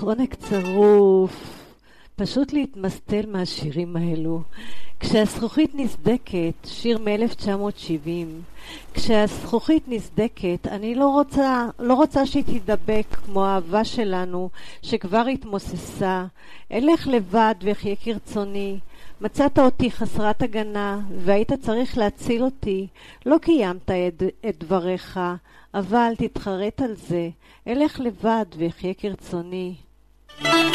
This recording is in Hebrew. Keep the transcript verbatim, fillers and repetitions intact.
עונג צרוף, פשוט להתמסטל מהשירים האלו. כשהזכוכית נסדקת, שיר מ-אלף תשע מאות שבעים. כשהזכוכית נסדקת, אני לא רוצה, לא רוצה שהיא תדבק כמו האהבה שלנו, שכבר התמוססה. אלך לבד ואחיה כרצוני. מצאת אותי חסרת הגנה, והיית צריך להציל אותי. לא קיימת את, את דבריך, אבל תתחרט על זה. אלך לבד ואחיה כרצוני.